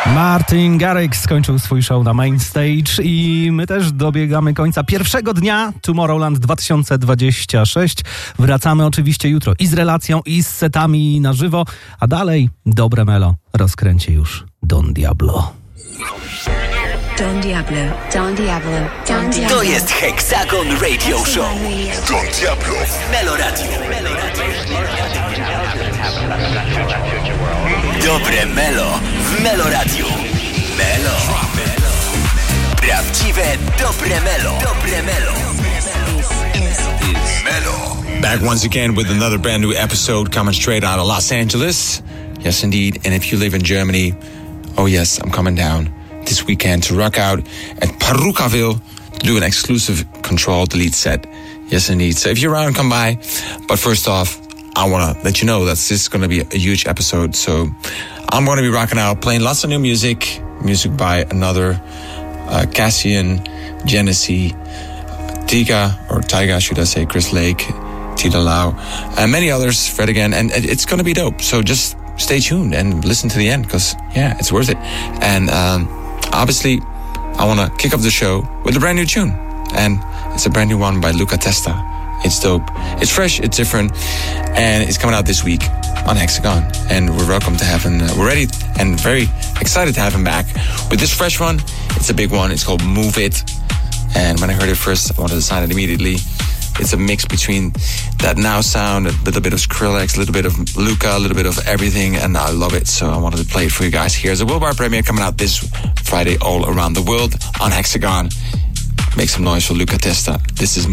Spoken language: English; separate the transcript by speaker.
Speaker 1: Martin Garrix skończył swój show na Main Stage i my też dobiegamy końca pierwszego dnia Tomorrowland 2026. Wracamy oczywiście jutro i z relacją, i z setami na żywo, a dalej dobre melo rozkręci już Don Diablo.
Speaker 2: Don Diablo, Don Diablo, Don Diablo.
Speaker 3: To jest Hexagon Radio Show. Don Diablo w Melo Radio. Dobre melo w Melo Radio. Melo. Prawdziwe dobre melo. Dobre melo. Melo.
Speaker 4: Back once again with another brand new episode coming straight out of Los Angeles. Yes, indeed. And if you live in Germany, oh yes, I'm coming down this weekend to rock out at Perukaville to do an exclusive Control Delete set. Yes, indeed. So if you're around, come by. But first off, I want to let you know that this is going to be a huge episode. So I'm going to be rocking out, playing lots of new music by another Cassian, Genesee, Tyga, should I say, Chris Lake, Tita Lau, and many others, Fred again. And it's going to be dope. So just stay tuned and listen to the end because, yeah, it's worth it. And obviously, I want to kick off the show with a brand new tune. And it's a brand new one by Luca Testa. It's dope. It's fresh. It's different. And it's coming out this week on Hexagon. And we're welcome to have him. We're ready and very excited to have him back with this fresh one. It's a big one. It's called Move It. And when I heard it first, I wanted to sign it immediately. It's a mix between that now sound, a little bit of Skrillex, a little bit of Luca, a little bit of everything, and I love it. So I wanted to play it for you guys. Here's a worldwide premiere coming out this Friday all around the world on Hexagon. Make some noise for Luca Testa. This is